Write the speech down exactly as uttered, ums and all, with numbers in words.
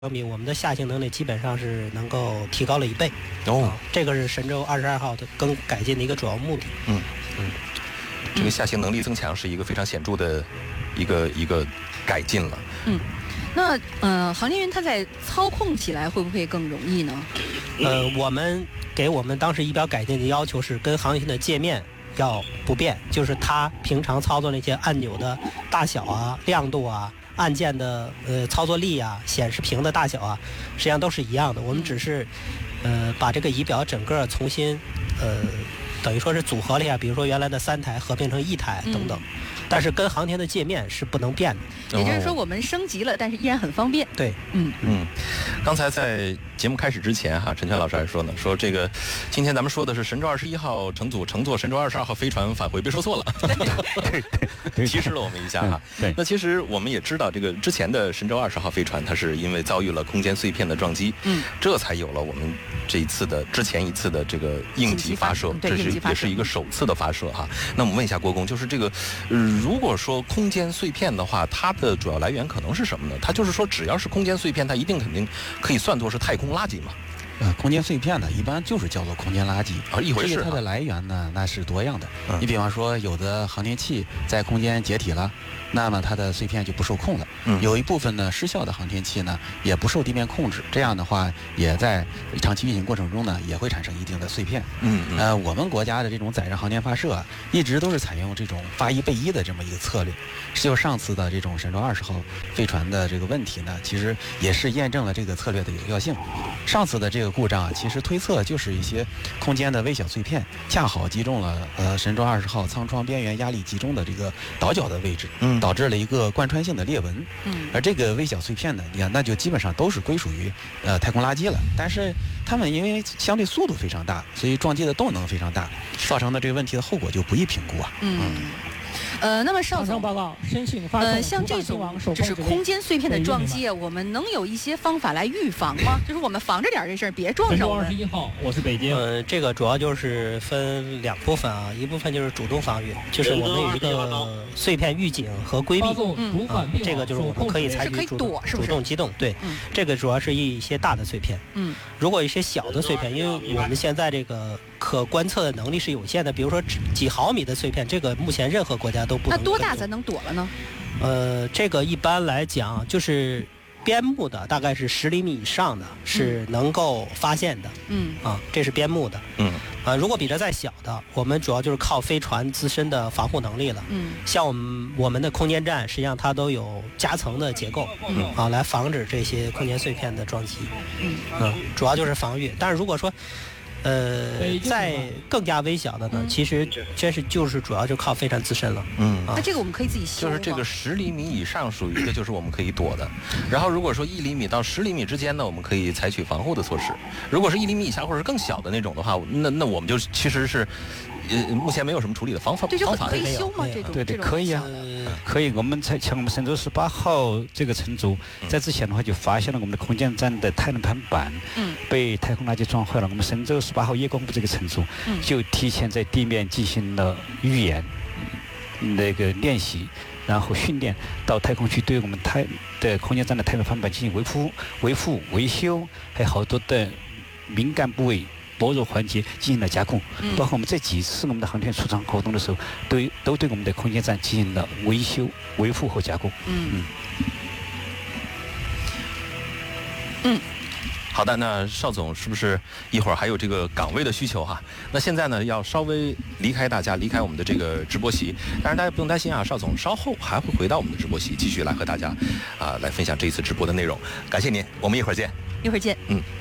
相比，我们的下行能力基本上是能够提高了一倍。 哦， 啊、这个是神舟二十二号的更改进的一个主要目的。 嗯嗯，这个下行能力增强是一个非常显著的一个一个改进了。 嗯，那呃，航天员他在操控起来会不会更容易呢？ 呃，我们给我们当时仪表改进的要求是跟航天的界面要不变，就是它平常操作那些按钮的大小啊、亮度啊。按键的呃操作力啊、显示屏的大小啊，实际上都是一样的。我们只是呃把这个仪表整个重新呃等于说是组合了一下，比如说原来的三台合并成一台等等。嗯、但是跟航天的界面是不能变的。 也就是说，我们升级了，但是依然很方便。 对， 嗯嗯。刚才在节目开始之前哈，陈全老师还说呢，说这个今天咱们说的是神舟二十一号乘组乘坐神舟二十二号飞船返回，别说错了，对对，提示了我们一下哈。对，那其实我们也知道，这个之前的神舟二十号飞船，它是因为遭遇了空间碎片的撞击，嗯，这才有了我们这一次的之前一次的这个应急发射，这是也是一个首次的发射哈。那我们问一下郭工，就是这个，呃，如果说空间碎片的话，它的主要来源可能是什么呢？它就是说，只要是空间碎片，它一定肯定可以算作是太空垃圾嘛？ 呃，空间碎片呢，一般就是叫做空间垃圾啊，一回事。 它的来源呢，那是多样的。嗯、你比方说，有的航天器在空间解体了，那么它的碎片就不受控了。嗯、有一部分呢，失效的航天器呢，也不受地面控制，这样的话，也在长期运行过程中呢，也会产生一定的碎片。嗯嗯。呃，我们国家的这种载人航天发射啊，一直都是采用这种发一备一的这么一个策略。就上次的这种神舟二十号飞船的这个问题呢，其实也是验证了这个策略的有效性。上次的这个故障啊，其实推测就是一些空间的微小碎片，恰好击中了呃神舟二十号舱窗边缘压力集中的这个倒角的位置，嗯，导致了一个贯穿性的裂纹。嗯，而这个微小碎片呢，你看那就基本上都是归属于呃太空垃圾了。但是它们因为相对速度非常大，所以撞击的动能非常大，造成的这个问题的后果就不易评估啊。嗯。嗯呃，那么邵总报告申请发呃，像这种就是空间碎片的撞击啊，我们能有一些方法来预防吗？就是我们防着点这事儿，别撞上我们。 二十一号，我是北京。 呃，这个主要就是分两部分啊，一部分就是主动防御，就是我们有一个碎片预警和规避， 嗯， 啊，这个就是我们可以采取主动主动机动，对，嗯，这个主要是一些大的碎片，嗯，如果一些小的碎片，因为我们现在这个可观测的能力是有限的，比如说几毫米的碎片，这个目前任何国家都不能。 那多大才能躲了呢？ 呃，这个一般来讲就是边牧的，大概是十厘米以上的，是能够发现的。嗯，啊，这是边牧的。嗯，啊，如果比这再小的，我们主要就是靠飞船自身的防护能力了。嗯，像我们我们的空间站，实际上它都有夹层的结构，嗯，啊，来防止这些空间碎片的撞击。嗯，嗯，主要就是防御。但是如果说呃，在更加微小的呢，嗯、其实真是就是主要就靠飞船自身了。 嗯，那、啊、这个我们可以自己修。 就是这个十厘米以上属于一个就是我们可以躲的，然后如果说一厘米到十厘米之间呢，我们可以采取防护的措施。如果是一厘米以下或者是更小的那种的话，那那我们就其实是。呃，目前没有什么处理的方法， 对，就方法可以修吗？这种对对，可以啊，可以。我们在像我们神舟十八号这个乘组，在之前的话就发现了我们的空间站的太能盘板，嗯，被太空垃圾撞坏了。我们神舟十八号夜光部这个乘组，嗯，就提前在地面进行了预演，那个练习，然后训练，到太空去对我们太的空间站的太能盘板进行维护、维护、维修，还有好多的敏感部位。薄弱环节进行了加工，包括我们这几次我们的航天出舱活动的时候，都都对我们的空间站进行了维修、维护和加工。嗯嗯。 嗯，好的，那邵总是不是一会儿还有这个岗位的需求哈？那现在呢，要稍微离开大家，离开我们的这个直播席。当然大家不用担心啊，邵总稍后还会回到我们的直播席，继续来和大家啊来分享这一次直播的内容。感谢您，我们一会儿见。 一会儿见。嗯。